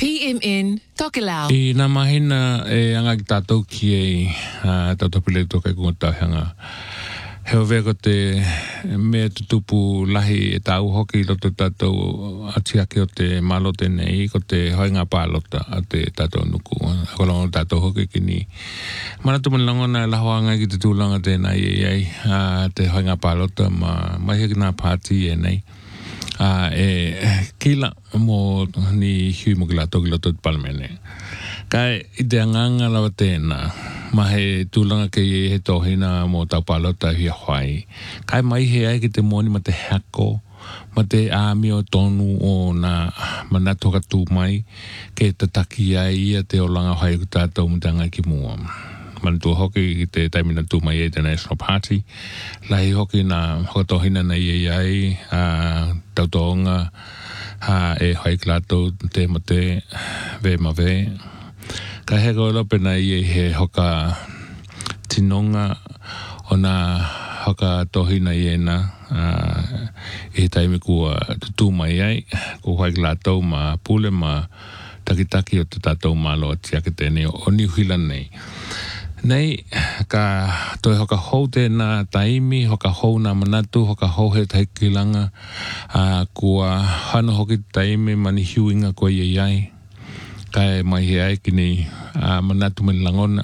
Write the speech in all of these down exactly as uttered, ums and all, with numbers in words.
P M N Tokelau. I nā mahina e anga ki tātou ki e uh, tātou pile toka i kunga hanga. He o vea ko te mea tutupu lahi e tāu hoki loto tātou atiake o te malote nei, ko te hoinga pālota a te tātou nuku. Ako lango tātou hoki ki ni. Mana tu manlangona e lahoanga ki te tūlanga tēnā i ei, uh, te hoinga pālota ma mahi ki nā pāti e nei. Uh, e kila mo ni hui mo kila toki loto te palmene. Kai i te anganga lawa tēnā, ma he tūlanga ke i he tohina mo tau palota hi a hwai. Kai mai he ai ki te moni ma te hako, ma te āmi o tonu o nā manato ka tū mai, ke te taki ai ia te olanga hwai ku tātou mutanga ki mua. Mantua hoki ki te taimina tū mai e te National Party. Lahi hoki nā hokotohina nei e ai uh, tautoonga uh, e hoi klato te mate ve ma ve. Ka he koe lope nei e he hoka tinonga o nā hoka tohina i ena uh, e taimi kua tū mai ai ko hoi klato ma pule ma takitaki o te tātou malo atiake tēne o ni huila nei. Nei, ka toi hoka hou tēnā taimi, hoka hou nā manatu, hoka hou he taikilanga, uh, kua hana hoki taimi mani hiuinga koe iei ai. Kai mai he ai ki ni uh, manatu mani langona.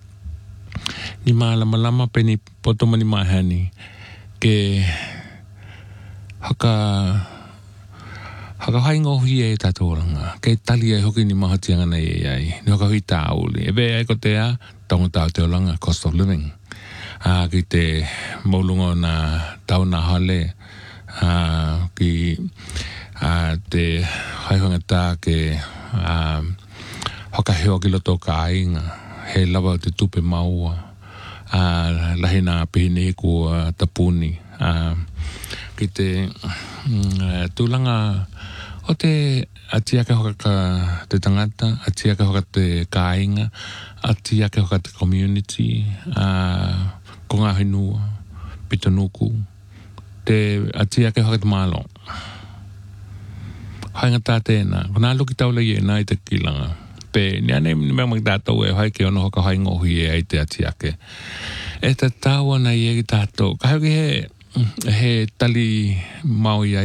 Ni maa lama lama peni poto mani mahani, ke haka... Haka hai ngohi e tātou ranga. Kei tali ai hoki ni mahatianga nei e ai. Ni hoka hui tāuli. E vea ai ko te a, tonga tāu te olanga, cost of living. Uh, ki te maulunga na tau na hale. Uh, ki uh, te haihonga tā ke uh, hoka heo ki loto ka ainga. He lawa te tupe maua. Uh, lahi nā pihine ku uh, tapuni. Uh, ki te uh, tūlanga o te atiake hoka ka te tangata, atiake hoka te kāinga, atiake hoka te community, uh, ko ngā whenua, pitanuku, te atiake hoka te mālo. Hainga tā tēnā, ko nā luki taula i e nā i te kilanga. Pe, ni ane ni mea tātou e haike ono hoka hai ngohi e ai te atiake. E te tāua na i e ki tātou, ka hoki he, he tali mau i ai,